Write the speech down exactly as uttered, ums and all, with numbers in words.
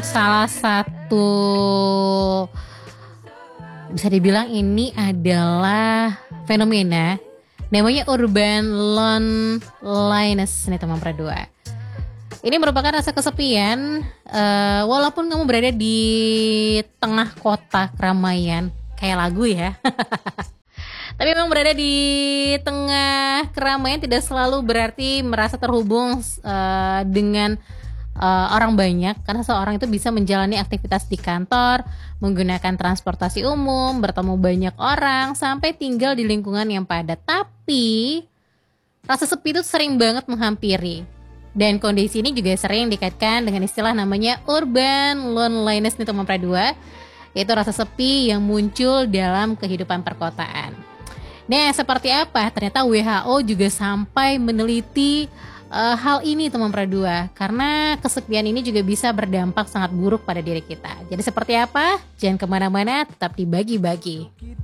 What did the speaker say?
salah satu bisa dibilang ini adalah fenomena namanya urban loneliness nih teman Pradua. Ini merupakan rasa kesepian uh, walaupun kamu berada di tengah kota keramaian kayak lagu ya. Tapi memang berada di tengah keramaian tidak selalu berarti merasa terhubung uh, dengan uh, orang banyak, karena seorang itu bisa menjalani aktivitas di kantor, menggunakan transportasi umum, bertemu banyak orang, sampai tinggal di lingkungan yang padat. Tapi rasa sepi itu sering banget menghampiri. Dan kondisi ini juga sering dikaitkan dengan istilah namanya urban loneliness nih teman Pradua, yaitu rasa sepi yang muncul dalam kehidupan perkotaan. Nah, seperti apa? Ternyata W H O juga sampai meneliti uh, hal ini teman Pradua, karena kesepian ini juga bisa berdampak sangat buruk pada diri kita. Jadi seperti apa? Jangan kemana-mana, tetap dibagi-bagi.